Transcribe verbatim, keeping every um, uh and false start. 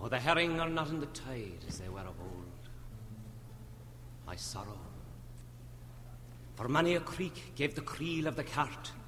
For the herring are not in the tide as they were of old. I sorrow. For many a creek gave the creel of the cart